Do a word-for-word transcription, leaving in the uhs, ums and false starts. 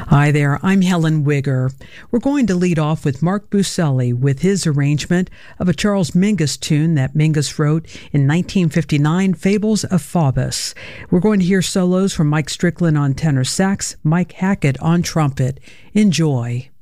Hi there, I'm Helen Wigger. We're going to lead off with Mark Buscelli with his arrangement of a Charles Mingus tune that Mingus wrote in nineteen fifty-nine, Fables of Faubus. We're going to hear solos from Mike Strickland on tenor sax, Mike Hackett on trumpet. Enjoy.